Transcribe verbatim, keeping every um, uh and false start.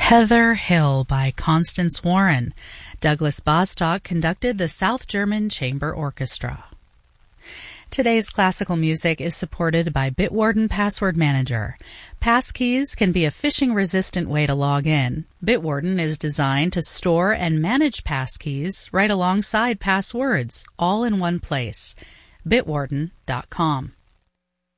Heather Hill by Constance Warren. Douglas Bostock conducted the South German Chamber Orchestra. Today's classical music is supported by Bitwarden Password Manager. Passkeys can be a phishing-resistant way to log in. Bitwarden is designed to store and manage passkeys right alongside passwords, all in one place. bitwarden dot com.